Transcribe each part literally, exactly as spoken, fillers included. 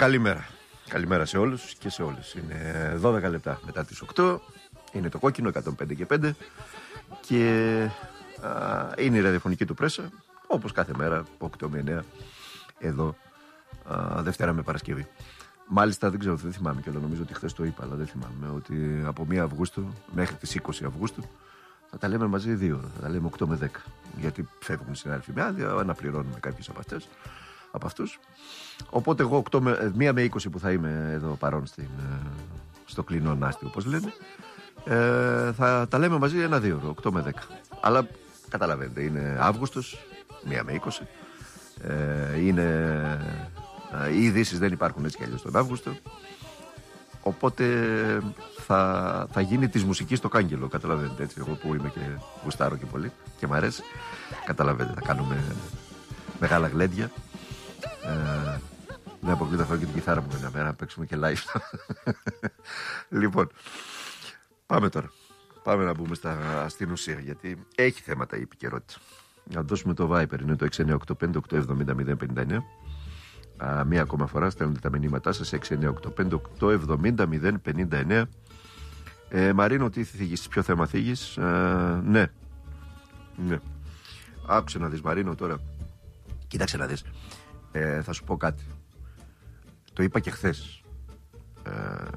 Καλημέρα. Καλημέρα σε όλους και σε όλες. Είναι δώδεκα λεπτά μετά τις οκτώ. Είναι το κόκκινο εκατόν πέντε και πέντε. Και α, είναι η ραδιοφωνική του πρέσα. Όπως κάθε μέρα, από οκτώ με εννέα. Εδώ, α, Δευτέρα με Παρασκευή. Μάλιστα δεν ξέρω, δεν θυμάμαι κιόλας. Νομίζω ότι χθες το είπα, αλλά δεν θυμάμαι. Ότι από πρώτη Αυγούστου μέχρι τις είκοσι Αυγούστου θα τα λέμε μαζί δύο ώρα. Θα τα λέμε οκτώ με δέκα. Γιατί φεύγουν συνάδελφοι με άδεια, αναπληρώνουμε κάποιους από αυτές. Από αυτούς. Οπότε εγώ οκτώ με, μία με είκοσι που θα είμαι εδώ παρόν στην, στο κλεινό Νάστι, όπως λένε, ε, θα τα λέμε μαζί ένα-δύο ώρα, οκτώ με δέκα. Αλλά καταλαβαίνετε, είναι Αύγουστος, μία με είκοσι. Ε, είναι, ε, οι ειδήσεις δεν υπάρχουν έτσι κι αλλιώς τον Αύγουστο. Οπότε θα, θα γίνει της μουσικής το κάγκελο, καταλαβαίνετε, έτσι, εγώ που είμαι και γουστάρω και πολύ και μ' αρέσει. Καταλαβαίνετε, θα κάνουμε μεγάλα γλέντια. Ε, δεν αποκλείται, θα φέρω και την κιθάρα μου μια μέρα να παίξουμε και live. Λοιπόν, πάμε τώρα. Πάμε να μπούμε στα, στην ουσία, γιατί έχει θέματα η επικαιρότητα. Να δώσουμε το Viber, είναι το έξι εννιά οκτώ πέντε οκτώ εβδομήντα μηδέν πενήντα εννέα. Α, μία ακόμα φορά στέλνετε τα μηνύματά σας έξι εννιά οκτώ πέντε οκτώ εβδομήντα μηδέν πενήντα εννέα. ε, Μαρίνο, τι θίγεις, ποιο θέμα θίγεις? ε, Ναι, ναι. Άκουσε να δεις, Μαρίνο, τώρα. Κοίταξε να δεις. Ε, θα σου πω κάτι. Το είπα και χθες. Ε,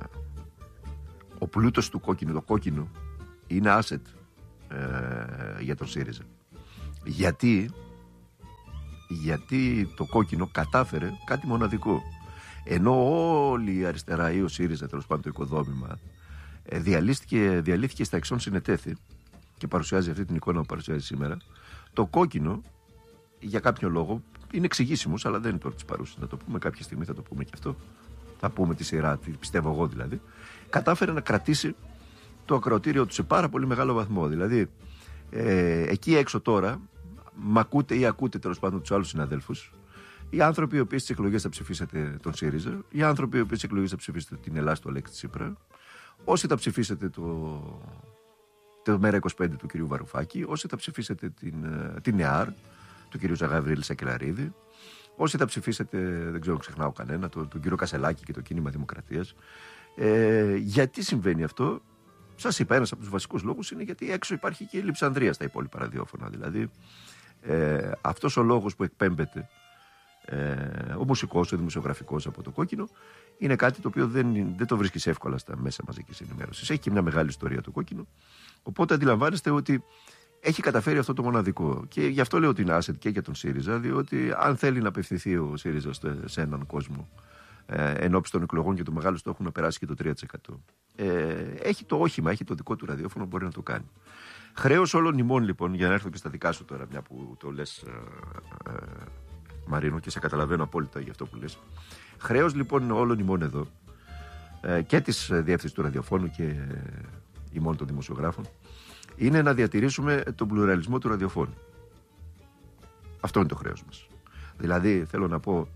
ο πλούτος του κόκκινου, το κόκκινο, είναι asset ε, για τον ΣΥΡΙΖΑ. Γιατί, γιατί το κόκκινο κατάφερε κάτι μοναδικό. Ενώ όλη η αριστερά ή ο ΣΥΡΙΖΑ, τέλος πάντων το οικοδόμημα, ε, διαλύθηκε, διαλύθηκε στα εξών συνετέθη και παρουσιάζει αυτή την εικόνα που παρουσιάζει σήμερα. Το κόκκινο, για κάποιο λόγο, είναι εξηγήσιμος, αλλά δεν είναι τώρα της παρούσης. Να το πούμε κάποια στιγμή, θα το πούμε και αυτό. Θα πούμε τη σειρά, τι πιστεύω εγώ δηλαδή. Κατάφερε να κρατήσει το ακροατήριο του σε πάρα πολύ μεγάλο βαθμό. Δηλαδή, ε, εκεί έξω τώρα, μ' ακούτε ή ακούτε τέλος πάντων τους άλλους συναδέλφους, οι άνθρωποι οι οποίοι στις εκλογές θα ψηφίσετε τον ΣΥΡΙΖΑ, οι άνθρωποι οι οποίοι στις εκλογές θα ψηφίσετε την Ελλάδα του Αλέξη Τσίπρα, όσοι θα ψηφίσετε το, το Μέρα είκοσι πέντε του κ. Βαρουφάκη, όσοι θα ψηφίσετε την, την ΕΑΡ του κ. Ζαγαβρίλη Σακελαρίδη, όσοι θα ψηφίσετε, δεν ξέρω, ξεχνάω κανένα, τον, τον κύριο Κασελάκη και το Κίνημα Δημοκρατίας. Ε, γιατί συμβαίνει αυτό? Σας είπα, ένας από τους βασικούς λόγους είναι γιατί έξω υπάρχει και η λειψανδρία στα υπόλοιπα ραδιόφωνα. Δηλαδή, ε, αυτός ο λόγος που εκπέμπεται, ε, ο μουσικός, ο δημοσιογραφικός από το κόκκινο, είναι κάτι το οποίο δεν, δεν το βρίσκεις εύκολα στα μέσα μαζικής ενημέρωσης. Έχει και μια μεγάλη ιστορία το κόκκινο. Οπότε αντιλαμβάνεστε ότι έχει καταφέρει αυτό το μοναδικό. Και γι' αυτό λέω ότι είναι asset και για τον ΣΥΡΙΖΑ, διότι αν θέλει να απευθυνθεί ο ΣΥΡΙΖΑ σε έναν κόσμο ε, ενώπιση των εκλογών και του μεγάλου στόχου να περάσει και το τρία τοις εκατό, ε, έχει το όχημα, έχει το δικό του ραδιόφωνο, μπορεί να το κάνει. Χρέος όλων ημών, λοιπόν, για να έρθω και στα δικά σου τώρα, μια που το λες, ε, ε, Μαρίνο, και σε καταλαβαίνω απόλυτα για αυτό που λες. Χρέος λοιπόν όλων ημών εδώ, ε, και της διεύθυνσης του ραδιοφώνου και ε, ημών των δημοσιογράφων, είναι να διατηρήσουμε τον πλουραλισμό του ραδιοφώνου. Αυτό είναι το χρέος μας. Δηλαδή, θέλω να πω,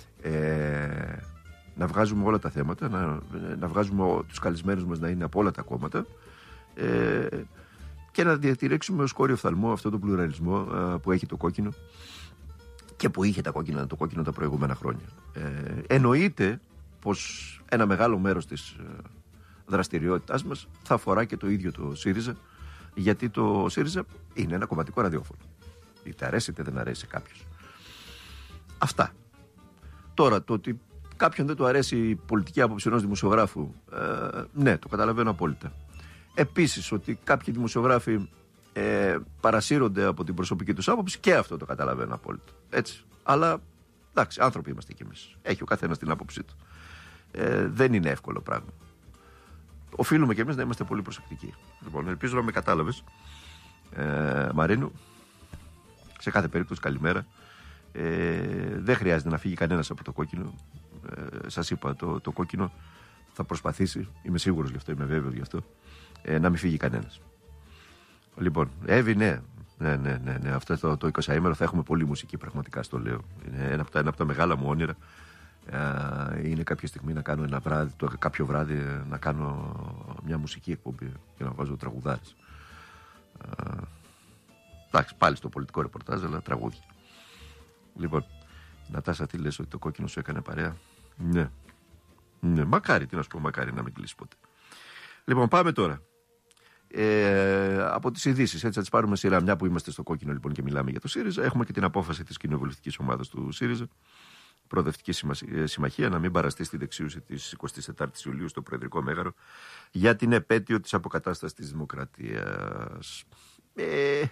ε, να βγάζουμε όλα τα θέματα, να, να βγάζουμε τους καλεσμένους μας να είναι από όλα τα κόμματα, ε, και να διατηρήσουμε ως κόριο φθαλμό αυτό τον πλουραλισμό ε, που έχει το κόκκινο και που είχε τα κόκκινα, το κόκκινο τα προηγούμενα χρόνια. Ε, εννοείται πως ένα μεγάλο μέρος της ε, δραστηριότητάς μας θα αφορά και το ίδιο το ΣΥΡΙΖΑ, γιατί το ΣΥΡΙΖΑ είναι ένα κομματικό ραδιόφωνο. Είτε αρέσει είτε δεν αρέσει κάποιος. Αυτά. Τώρα, το ότι κάποιον δεν του αρέσει η πολιτική άποψη ενός δημοσιογράφου, ε, ναι, το καταλαβαίνω απόλυτα. Επίσης, ότι κάποιοι δημοσιογράφοι ε, παρασύρονται από την προσωπική τους άποψη, και αυτό το καταλαβαίνω απόλυτα. Έτσι. Αλλά, εντάξει, άνθρωποι είμαστε κι εμείς. Έχει ο καθένας την άποψή του. Ε, δεν είναι εύκολο πράγμα. Οφείλουμε κι εμείς να είμαστε πολύ προσεκτικοί. Λοιπόν, ελπίζω να με κατάλαβες, ε, Μαρίνου. Σε κάθε περίπτωση, καλημέρα. Ε, δεν χρειάζεται να φύγει κανένας από το κόκκινο. Ε, σας είπα, το, το κόκκινο θα προσπαθήσει, είμαι σίγουρος γι' αυτό, είμαι βέβαιος γι' αυτό, ε, να μην φύγει κανένας. Λοιπόν, Εύη, ναι, ναι, ναι, ναι, ναι. Αυτό το, το εικοσαήμερο θα έχουμε πολύ μουσική, πραγματικά στο λέω. Είναι ένα από τα, ένα από τα μεγάλα μου όνειρα. Ε, είναι κάποια στιγμή να κάνω ένα βράδυ, το, κάποιο βράδυ να κάνω μια μουσική εκπομπή και να βάζω τραγουδάρες. Ε, εντάξει, πάλι στο πολιτικό ρεπορτάζ, αλλά τραγούδια. Λοιπόν, Νατάσα, τι λες, ότι το κόκκινο σου έκανε παρέα? Ναι. Ναι, μακάρι, τι να σου πω, μακάρι να μην κλείσει ποτέ. Λοιπόν, πάμε τώρα. Ε, από τις ειδήσεις, έτσι θα τις πάρουμε σειρά. Μια που είμαστε στο κόκκινο λοιπόν και μιλάμε για το ΣΥΡΙΖΑ, έχουμε και την απόφαση της κοινοβουλευτικής ομάδας του ΣΥΡΙΖΑ, Προοδευτική Συμμαχία, να μην παραστεί στη δεξίωση της εικοστής τετάρτης Ιουλίου στο Προεδρικό Μέγαρο για την επέτειο της αποκατάστασης της Δημοκρατίας. Ε,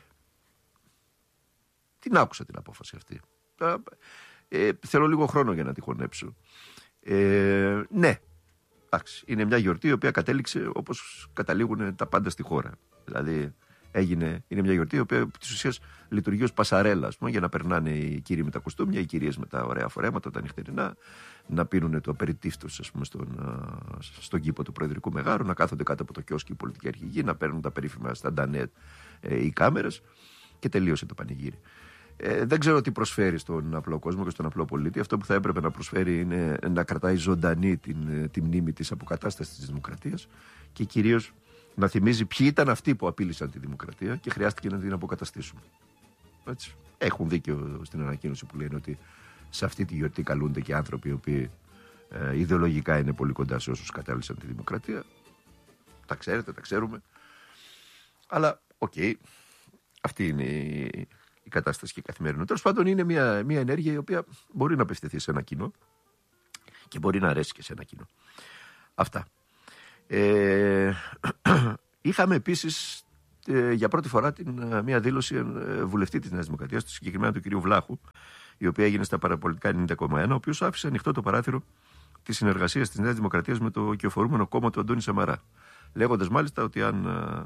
την άκουσα την απόφαση αυτή. Ε, θέλω λίγο χρόνο για να τη χωνέψω. Ε, ναι, εντάξει, είναι μια γιορτή η οποία κατέληξε όπως καταλήγουν τα πάντα στη χώρα. Δηλαδή έγινε, είναι μια γιορτή η οποία της ουσίας λειτουργεί ως πασαρέλα, ας πούμε, για να περνάνε οι κύριοι με τα κοστούμια, οι κυρίες με τα ωραία φορέματα, τα νυχτερινά, να πίνουν το απεριτίφτος, ας πούμε, στον, στον κήπο του Προεδρικού Μεγάρου, να κάθονται κάτω από το κιόσκι οι πολιτικοί αρχηγοί, να παίρνουν τα περίφημα στα ντανέτ ε, οι κάμερες και τελείωσε το πανηγύρι. Ε, δεν ξέρω τι προσφέρει στον απλό κόσμο και στον απλό πολίτη. Αυτό που θα έπρεπε να προσφέρει είναι να κρατάει ζωντανή την, τη μνήμη της αποκατάστασης της δημοκρατίας και κυρίως να θυμίζει ποιοι ήταν αυτοί που απείλησαν τη δημοκρατία και χρειάστηκε να την αποκαταστήσουμε. Έτσι. Έχουν δίκιο στην ανακοίνωση που λένε ότι σε αυτή τη γιορτή καλούνται και άνθρωποι οι οποίοι ε, ιδεολογικά είναι πολύ κοντά σε όσους κατέλησαν τη δημοκρατία. Τα ξέρετε, τα ξέρουμε. Αλλά, οκ, okay, αυτή είναι η, η κατάσταση και η καθημερινότητα. Τέλος πάντων, είναι μια, μια ενέργεια η οποία μπορεί να απευθυνθεί σε ένα κοινό και μπορεί να αρέσει και σε ένα κοινό. Αυτά. Ε, είχαμε επίσης ε, για πρώτη φορά την, μια δήλωση ε, βουλευτή της Νέας Δημοκρατίας, του συγκεκριμένα του κυρίου Βλάχου, η οποία έγινε στα παραπολιτικά ενενήντα κόμμα ένα, ο οποίος άφησε ανοιχτό το παράθυρο της συνεργασίας της Νέας Δημοκρατίας με το κυοφορούμενο κόμμα του Αντώνη Σαμαρά. Λέγοντας μάλιστα ότι αν.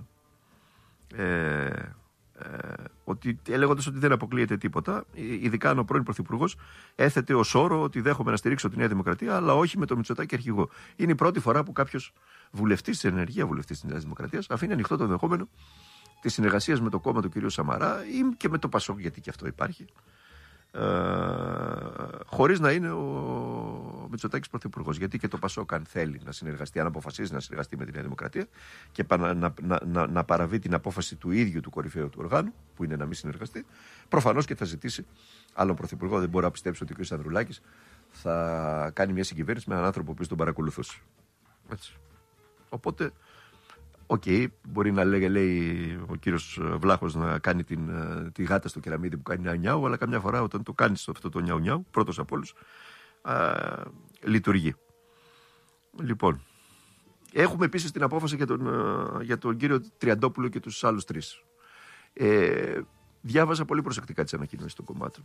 Ε, ε, ότι, λέγοντας ότι δεν αποκλείεται τίποτα, ειδικά αν ο πρώην Πρωθυπουργός έθετε ως όρο ότι δέχομαι να στηρίξω τη Νέα Δημοκρατία, αλλά όχι με το Μητσοτάκη αρχηγό. Είναι η πρώτη φορά που κάποιος βουλευτής της ενεργεία βουλευτής της Νέας Δημοκρατίας αφήνει ανοιχτό το ενδεχόμενο της συνεργασίας με το κόμμα του κ. Σαμαρά ή και με το Πασόκ, γιατί και αυτό υπάρχει, ε, χωρίς να είναι ο Μητσοτάκης πρωθυπουργός. Γιατί και το Πασόκ, αν θέλει να συνεργαστεί, αν αποφασίζει να συνεργαστεί με τη Νέα Δημοκρατία και να, να, να, να παραβεί την απόφαση του ίδιου του κορυφαίου του οργάνου, που είναι να μην συνεργαστεί, προφανώς και θα ζητήσει άλλον πρωθυπουργό. Δεν μπορώ να πιστέψω ότι ο κ. Ανδρουλάκης θα κάνει μια συγκυβέρνηση με έναν άνθρωπο που τον παρακολουθούσε. Έτσι. Οπότε, οκ, okay, μπορεί να λέει, λέει ο κύριος Βλάχος να κάνει την, τη γάτα στο κεραμίδι που κάνει νιάου νιάου, αλλά καμιά φορά όταν το κάνεις αυτό το νιάου νιάου, πρώτος από όλους, α, λειτουργεί. Λοιπόν, έχουμε επίσης την απόφαση για τον, για τον κύριο Τριαντόπουλο και τους άλλους τρεις. Ε, διάβαζα πολύ προσεκτικά τις ανακοινώσεις των κομμάτων.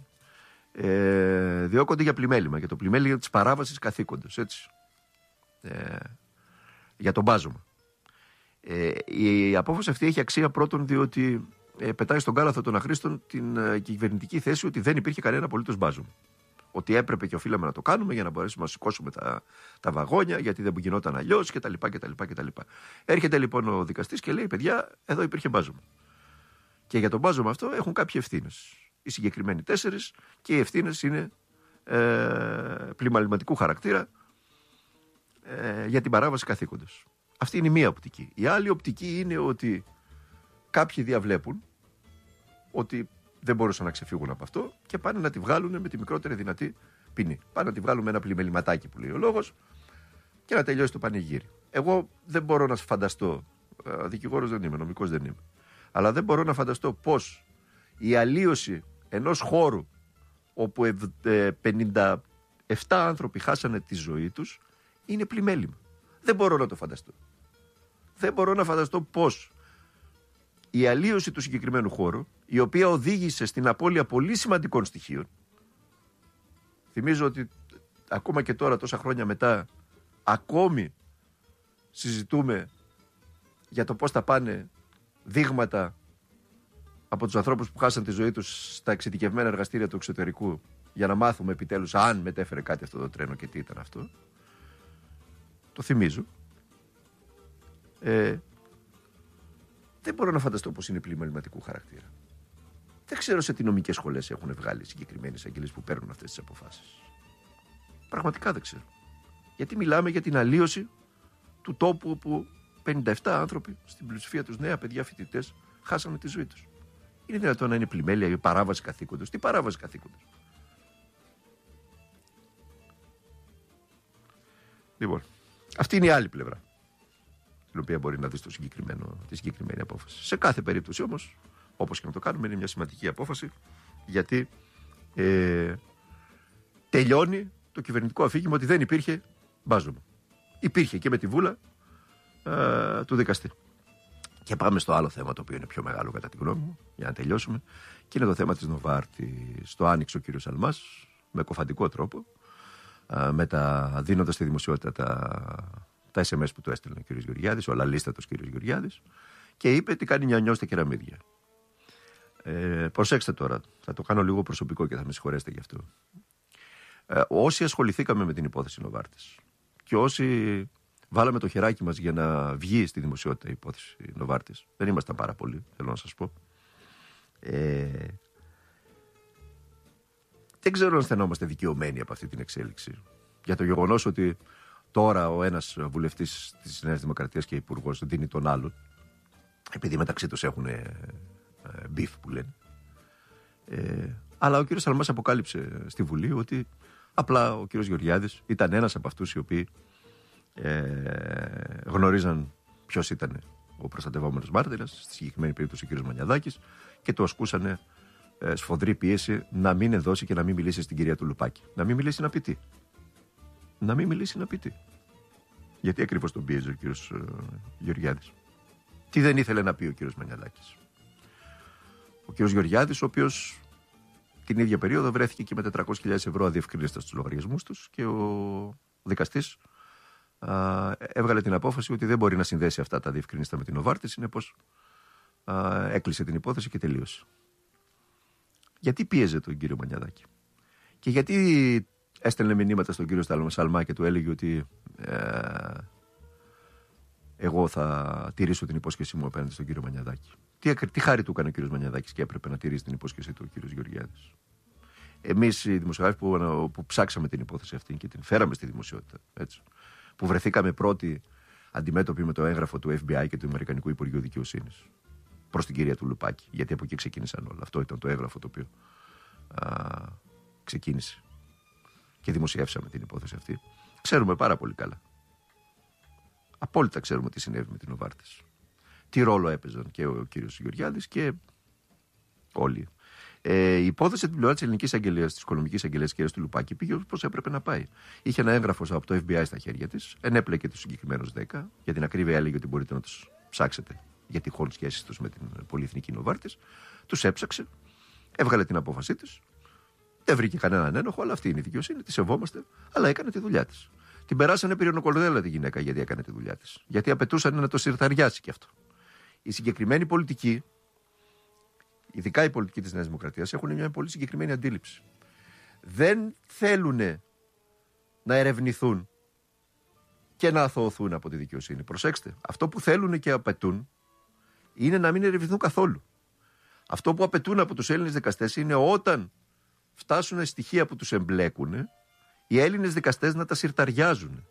Ε, διώκονται για πλημέλημα, για το πλημέλημα της παράβασης καθήκοντος, έτσι. Ε, για τον μπάζωμα. Ε, η απόφαση αυτή έχει αξία πρώτον διότι ε, πετάει στον κάλαθο των αχρήστων την ε, κυβερνητική θέση ότι δεν υπήρχε κανένα απολύτως μπάζωμα. Ότι έπρεπε και οφείλαμε να το κάνουμε για να μπορέσουμε να σηκώσουμε τα, τα βαγόνια, γιατί δεν γινόταν αλλιώς κτλ, κτλ, κτλ. Έρχεται λοιπόν ο δικαστής και λέει: παιδιά, εδώ υπήρχε μπάζωμα. Και για τον μπάζωμα αυτό έχουν κάποιοι ευθύνες. Οι συγκεκριμένοι τέσσερις και οι ευθύνες είναι ε, πλημαληματικού χαρακτήρα ε, για την παράβαση καθήκοντος. Αυτή είναι η μία οπτική. Η άλλη οπτική είναι ότι κάποιοι διαβλέπουν ότι δεν μπορούσαν να ξεφύγουν από αυτό και πάνε να τη βγάλουν με τη μικρότερη δυνατή ποινή. Πάνε να τη βγάλουν με ένα πλημεληματάκι που λέει ο λόγος και να τελειώσει το πανηγύρι. Εγώ δεν μπορώ να φανταστώ, δικηγόρος δεν είμαι, νομικός δεν είμαι, αλλά δεν μπορώ να φανταστώ πώς η αλλίωση ενός χώρου όπου πενήντα επτά άνθρωποι χάσανε τη ζωή τους είναι πλημέλημα. Δεν μπορώ να το φανταστώ. Δεν μπορώ να φανταστώ πώς η αλλίωση του συγκεκριμένου χώρου, η οποία οδήγησε στην απώλεια πολύ σημαντικών στοιχείων. Θυμίζω ότι ακόμα και τώρα, τόσα χρόνια μετά, ακόμη συζητούμε για το πώς θα πάνε δείγματα από τους ανθρώπους που χάσαν τη ζωή τους στα εξειδικευμένα εργαστήρια του εξωτερικού, για να μάθουμε επιτέλους αν μετέφερε κάτι αυτό το τρένο και τι ήταν αυτό. Το θυμίζω. Ε, δεν μπορώ να φανταστώ πως είναι πλημεληματικού χαρακτήρα. Δεν ξέρω σε τι νομικές σχολές έχουν βγάλει συγκεκριμένοι εισαγγελείς που παίρνουν αυτές τις αποφάσεις. Πραγματικά δεν ξέρω. Γιατί μιλάμε για την αλλίωση του τόπου όπου πενήντα επτά άνθρωποι, στην πλειοψηφία τους νέα παιδιά φοιτητές, χάσανε τη ζωή τους. Είναι δυνατόν να είναι πλημέλεια ή παράβαση καθήκοντος? Τι παράβαση καθήκοντος? Λοιπόν, αυτή είναι η άλλη πλευρά, την οποία μπορεί να δει το συγκεκριμένο, τη συγκεκριμένη απόφαση. Σε κάθε περίπτωση όμως, όπως και να το κάνουμε, είναι μια σημαντική απόφαση, γιατί ε, τελειώνει το κυβερνητικό αφήγημα ότι δεν υπήρχε μπάζωμα. Υπήρχε και με τη βούλα ε, του δικαστή. Και πάμε στο άλλο θέμα, το οποίο είναι πιο μεγάλο κατά τη γνώμη μου, για να τελειώσουμε, και είναι το θέμα της Νοβάρτης. Το άνοιξε ο κύριος Αλμάς με κοφαντικό τρόπο, ε, μεταδίνοντας στη δημοσιότητα τα, τα ες εμ ες που του έστειλε ο κύριος Γεωργιάδης, ο αλαλίστατος κύριος Γεωργιάδης, και είπε τι κάνει νιανιό στα κεραμίδια. Ε, προσέξτε τώρα, θα το κάνω λίγο προσωπικό και θα με συγχωρέσετε γι' αυτό. Ε, όσοι ασχοληθήκαμε με την υπόθεση Νοβάρτης και όσοι βάλαμε το χεράκι μας για να βγει στη δημοσιότητα η υπόθεση Νοβάρτης, δεν ήμασταν πάρα πολλοί, θέλω να σας πω. Ε, δεν ξέρω αν αισθανόμαστε δικαιωμένοι από αυτή την εξέλιξη. Για το γεγονός ότι τώρα ο ένας βουλευτής της Νέας Δημοκρατίας και υπουργός δίνει τον άλλον, επειδή μεταξύ τους έχουν μπιφ που λένε. Ε, αλλά ο κύριος Αλμάς αποκάλυψε στη Βουλή ότι απλά ο κύριος Γεωργιάδης ήταν ένας από αυτούς οι οποίοι ε, γνωρίζαν ποιος ήταν ο προστατευόμενος μάρτυρας, στη συγκεκριμένη περίπτωση ο κύριος Μανιαδάκης, και του ασκούσαν ε, σφοδρή πίεση να μην ενδώσει και να μην μιλήσει στην κυρία του Λουπάκη. Να μην μιλήσει να πει τι. Να μην μιλήσει να πει τι. Γιατί ακριβώς τον πίεζε ο κύριος ε, Γεωργιάδης. Τι δεν ήθελε να πει ο κύριος Μανιαδάκης. Ο κύριος Γεωργιάδης, ο οποίος την ίδια περίοδο βρέθηκε και με τετρακόσιες χιλιάδες ευρώ αδιευκρίνιστα στους λογαριασμούς τους, και ο δικαστής α, έβγαλε την απόφαση ότι δεν μπορεί να συνδέσει αυτά τα αδιευκρίνιστα με την Νοβάρτη, συνεπώς α, έκλεισε την υπόθεση και τελείωσε. Γιατί πίεζε τον κύριο Μανιαδάκη και γιατί έστελνε μηνύματα στον κύριο Σαλμά και του έλεγε ότι ε, εγώ θα τηρήσω την υπόσχεσή μου απέναντι στον κύριο Μανιαδάκη. Τι, τι χάρη του έκανε ο κύριος Μανιαδάκης και έπρεπε να τηρήσει την υπόσχεσή του ο κύριος Γεωργιάδης. Εμείς οι δημοσιογράφοι που, που ψάξαμε την υπόθεση αυτή και την φέραμε στη δημοσιότητα, έτσι, που βρεθήκαμε πρώτοι αντιμέτωποι με το έγγραφο του εφ μπι άι και του Αμερικανικού Υπουργείου Δικαιοσύνης προς την κυρία του Λουπάκη, γιατί από εκεί ξεκίνησαν όλα. Αυτό ήταν το έγγραφο το οποίο α, ξεκίνησε και δημοσιεύσαμε την υπόθεση αυτή. Ξέρουμε πάρα πολύ καλά. Απόλυτα ξέρουμε τι συνέβη με την Νοβάρτης. Τι ρόλο έπαιζαν και ο κύριος Γεωργιάδης και όλοι. Ε, η υπόθεση από την πλευρά της ελληνικής αγγελίας, της οικονομικής αγγελίας κυρίας του Λουπάκη, πήγε όπως έπρεπε να πάει. Είχε ένα έγγραφο από το εφ μπι άι στα χέρια της, ενέπλεκε τους συγκεκριμένους δέκα, για την ακρίβεια έλεγε ότι μπορείτε να τους ψάξετε για τυχόν σχέσεις τους με την πολυεθνική Νοβάρτης. Τους έψαξε, έβγαλε την απόφασή της, δεν βρήκε κανέναν ένοχο, αλλά αυτή είναι η δικαιοσύνη, τη σεβόμαστε, αλλά έκανε τη δουλειά της. Την περάσανε πυρηνοκορδέλα τη γυναίκα γιατί έκανε τη δουλειά της. Γιατί απαιτούσαν να το συρταριάσει κι αυτό. Η συγκεκριμένη πολιτική, ειδικά η πολιτική της Νέας Δημοκρατίας, έχουν μια πολύ συγκεκριμένη αντίληψη. Δεν θέλουν να ερευνηθούν και να αθωωωθούν από τη δικαιοσύνη. Προσέξτε, αυτό που θέλουν και απαιτούν είναι να μην ερευνηθούν καθόλου. Αυτό που απαιτούν από τους Έλληνες δικαστές είναι όταν φτάσουν στοιχεία που τους εμπλέκουν, οι Έλληνες δικαστές να τα συρταριάζουν.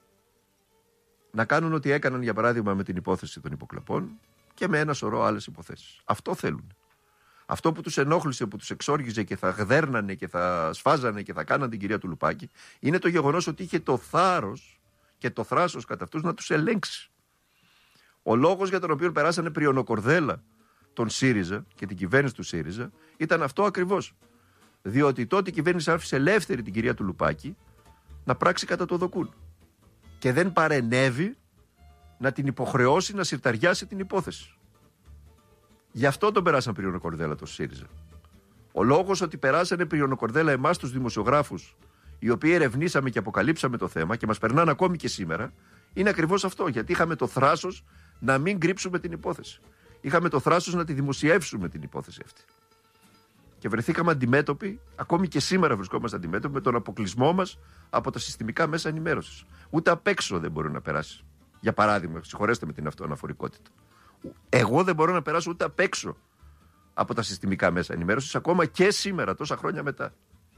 Να κάνουν ό,τι έκαναν, για παράδειγμα, με την υπόθεση των υποκλοπών και με ένα σωρό άλλες υποθέσεις. Αυτό θέλουν. Αυτό που τους ενόχλησε, που τους εξόργιζε και θα γδέρνανε και θα σφάζανε και θα κάναν την κυρία του Λουπάκη, είναι το γεγονός ότι είχε το θάρρος και το θράσος κατά αυτούς να τους ελέγξει. Ο λόγος για τον οποίο περάσανε πριονοκορδέλα τον ΣΥΡΙΖΑ και την κυβέρνηση του ΣΥΡΙΖΑ ήταν αυτό ακριβώς. Διότι τότε η κυβέρνηση άφησε ελεύθερη την κυρία του Λουπάκη να πράξει κατά το δοκούν. Και δεν παρενέβη να την υποχρεώσει να συρταριάσει την υπόθεση. Γι' αυτό τον περάσαν πριονοκορδέλα το ΣΥΡΙΖΑ. Ο λόγος ότι περάσανε πριονοκορδέλα εμάς τους δημοσιογράφους, οι οποίοι ερευνήσαμε και αποκαλύψαμε το θέμα και μας περνάνε ακόμη και σήμερα, είναι ακριβώς αυτό. Γιατί είχαμε το θράσος να μην κρύψουμε την υπόθεση. Είχαμε το θράσος να τη δημοσιεύσουμε την υπόθεση αυτή. Και βρεθήκαμε αντιμέτωποι, ακόμη και σήμερα βρισκόμαστε αντιμέτωποι με τον αποκλεισμό μας από τα συστημικά μέσα ενημέρωσης. Ούτε απ' έξω δεν μπορεί να περάσει. Για παράδειγμα, συγχωρέστε με την αυτοαναφορικότητα. Εγώ δεν μπορώ να περάσω ούτε απ' έξω από τα συστημικά μέσα ενημέρωσης, ακόμα και σήμερα, τόσα χρόνια μετά.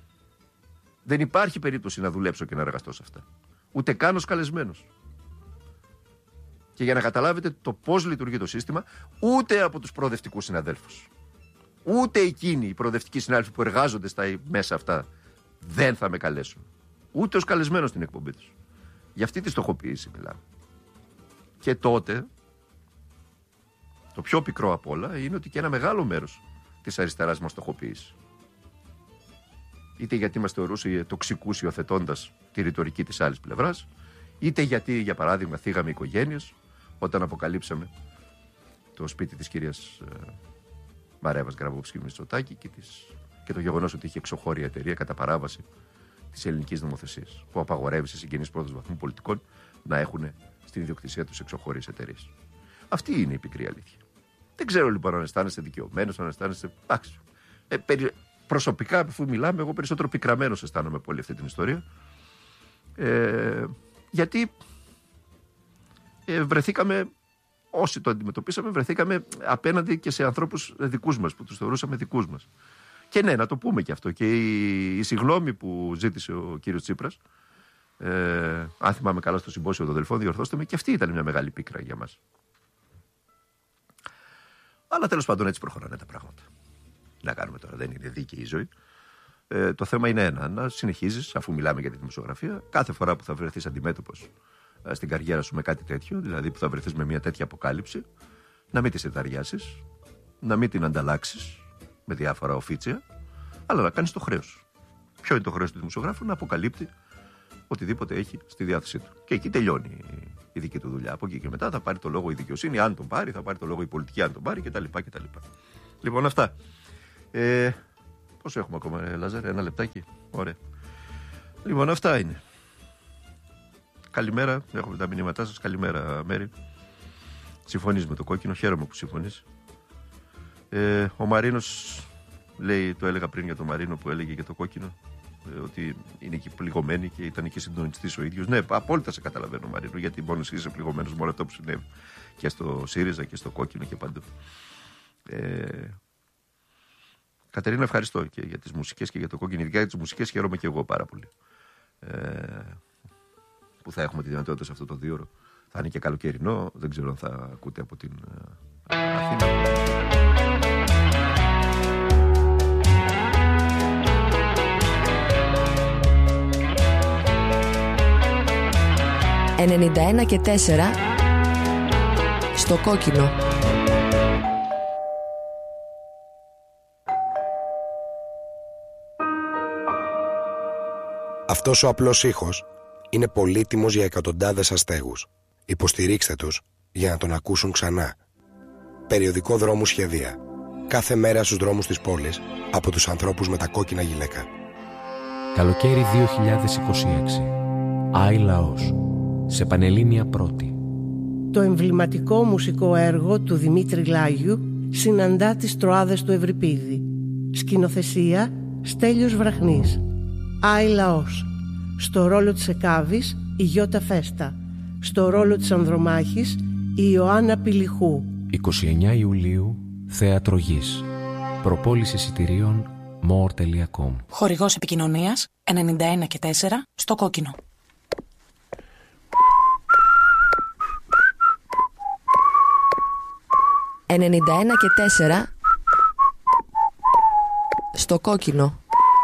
Δεν υπάρχει περίπτωση να δουλέψω και να εργαστώ σε αυτά. Ούτε καν ως καλεσμένος. Και για να καταλάβετε το πώς λειτουργεί το σύστημα, ούτε από τους προοδευτικούς συναδέλφους, ούτε εκείνοι οι προοδευτικοί συνάδελφοι που εργάζονται στα μέσα αυτά δεν θα με καλέσουν. Ούτε ως καλεσμένος στην εκπομπή τους. Για αυτή τη στοχοποίηση μιλάμε. Και τότε, το πιο πικρό απ' όλα είναι ότι και ένα μεγάλο μέρος της αριστεράς μας στοχοποίησε. Είτε γιατί μας θεωρούσε τοξικούς υιοθετώντας τη ρητορική της άλλης πλευράς, είτε γιατί, για παράδειγμα, θίγαμε οικογένειες όταν αποκαλύψαμε το σπίτι της κυρίας Μαρέβας Γκραβόφσκι Μητσοτάκη και, της, και το γεγονός ότι είχε εξωχώρια εταιρεία κατά παράβαση της ελληνικής νομοθεσίας, που απαγορεύει σε συγγενείς πρώτος βαθμού πολιτικών να έχουν στην ιδιοκτησία τους εξωχώριες εταιρείες. Αυτή είναι η πικρή αλήθεια. Δεν ξέρω λοιπόν αν αισθάνεστε δικαιωμένος, αν αισθάνεστε. Εντάξει. Ε, περι... Προσωπικά, αφού μιλάμε, εγώ περισσότερο πικραμένος αισθάνομαι από όλη αυτή την ιστορία. Ε, γιατί ε, βρεθήκαμε, όσοι το αντιμετωπίσαμε, βρεθήκαμε απέναντι και σε ανθρώπους δικούς μας, που τους θεωρούσαμε δικούς μας. Και ναι, να το πούμε και αυτό. Και η, η συγγνώμη που ζήτησε ο κύριος Τσίπρας, ε, αν θυμάμαι καλά στο συμπόσιο των Δελφών, διορθώστε με, και αυτή ήταν μια μεγάλη πίκρα για μας. Αλλά τέλος πάντων έτσι προχωράνε τα πράγματα. Να κάνουμε τώρα, δεν είναι δίκαιη η ζωή. Ε, το θέμα είναι ένα, να συνεχίζεις, αφού μιλάμε για τη δημοσιογραφία, κάθε φορά που θα βρεθείς αντιμέτωπος ε, στην καριέρα σου με κάτι τέτοιο, δηλαδή που θα βρεθείς με μια τέτοια αποκάλυψη, να μην τη σενταριάσεις, να μην την ανταλλάξεις με διάφορα οφίτσια, αλλά να κάνεις το χρέος. Ποιο είναι το χρέος του δημοσιογράφου? Να αποκαλύπτει οτιδήποτε έχει στη διάθεσή του. Και εκεί τελειώνει η δική του δουλειά. Από εκεί και μετά θα πάρει το λόγο η δικαιοσύνη, αν τον πάρει, θα πάρει το λόγο η πολιτική, αν τον πάρει κτλ. κτλ. Λοιπόν, αυτά. Ε, πόσο έχουμε ακόμα, ε, Λάζαρε, ένα λεπτάκι. Ωραία. Λοιπόν, αυτά είναι. Καλημέρα, έχουμε τα μηνύματά σας. Καλημέρα, Μέρη. Συμφωνείς με το κόκκινο, χαίρομαι που συμφωνείς. Ε, ο Μαρίνος λέει, το έλεγα πριν για τον Μαρίνο που έλεγε για το κόκκινο, ε, ότι είναι εκεί πληγωμένοι και ήταν και συντονιστής ο ίδιος. Ναι, απόλυτα σε καταλαβαίνω, Μαρίνο, γιατί μόνο εσύ είσαι πληγωμένος με όλο αυτό που συνέβη και στο ΣΥΡΙΖΑ και στο κόκκινο και παντού. Ε, Κατερίνα, ευχαριστώ και για τις μουσικές και για το κόκκινο. Ειδικά για τις μουσικές χαίρομαι και εγώ πάρα πολύ. Ε, που θα έχουμε τη δυνατότητα σε αυτό το δίωρο. Θα είναι και καλοκαιρινό, δεν ξέρω αν θα ακούτε από την ε, Αθήνα. ενενήντα ένα και τέσσερα στο κόκκινο. Αυτός ο απλός ήχος είναι πολύτιμος για εκατοντάδες αστέγους. Υποστηρίξτε τους για να τον ακούσουν ξανά. Περιοδικό Δρόμου Σχεδία. Κάθε μέρα στους δρόμους της πόλης από τους ανθρώπους με τα κόκκινα γυλαίκα. Καλοκαίρι δύο χιλιάδες είκοσι έξι. Άι Λαός. Σε Πανελλήνια Πρώτη. Το εμβληματικό μουσικό έργο του Δημήτρη Λάγιου συναντά τις Τροάδες του Ευρυπίδη. Σκηνοθεσία Στέλιος Βραχνής. Άι Λαός. Στο ρόλο της Εκάβης η Γιώτα Φέστα. Στο ρόλο της Ανδρομάχης η Ιωάννα Πηλιχού. είκοσι εννέα Ιουλίου, Θέατρο Γης. Προπόληση εισιτηρίων more τελεία com. Χορηγός επικοινωνίας ενενήντα ένα και τέσσερα στο κόκκινο. ενενήντα ένα και τέσσερα στο κόκκινο.